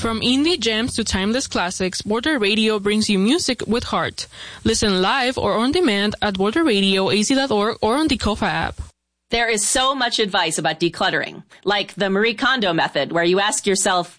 From indie gems to timeless classics, Border Radio brings you music with heart. Listen live or on demand at borderradioaz.org or on the Kofa app. There is so much advice about decluttering, like the Marie Kondo method, where you ask yourself,